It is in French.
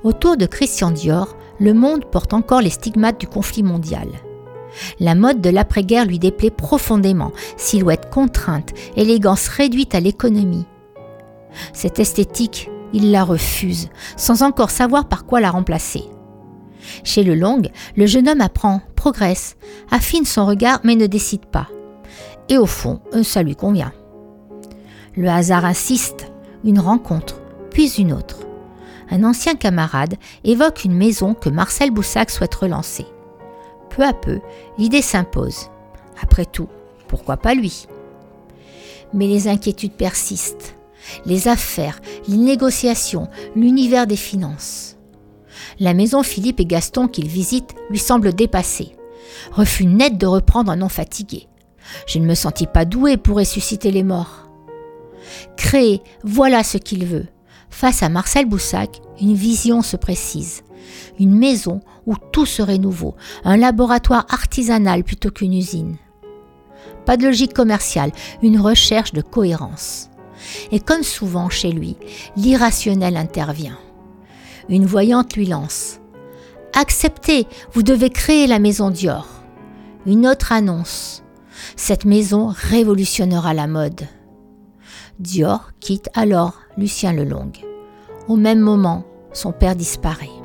Autour de Christian Dior, le monde porte encore les stigmates du conflit mondial. La mode de l'après-guerre lui déplaît profondément, silhouette contrainte, élégance réduite à l'économie. Cette esthétique, il la refuse, sans encore savoir par quoi la remplacer. Chez Lelong, le jeune homme apprend, progresse, affine son regard mais ne décide pas. Et au fond, ça lui convient. Le hasard insiste, une rencontre, puis une autre. Un ancien camarade évoque une maison que Marcel Boussac souhaite relancer. Peu à peu, l'idée s'impose. Après tout, pourquoi pas lui ? Mais les inquiétudes persistent. Les affaires, les négociations, l'univers des finances. La maison Philippe et Gaston qu'il visite lui semble dépassée. Refus net de reprendre un nom fatigué. Je ne me sentis pas doué pour ressusciter les morts. Créer, voilà ce qu'il veut. Face à Marcel Boussac, une vision se précise. Une maison où tout serait nouveau, un laboratoire artisanal plutôt qu'une usine. Pas de logique commerciale, une recherche de cohérence. Et comme souvent chez lui, l'irrationnel intervient. Une voyante lui lance « Acceptez, vous devez créer la maison Dior ». Une autre annonce « Cette maison révolutionnera la mode ». Dior quitte alors Lucien Lelong. Au même moment, son père disparaît.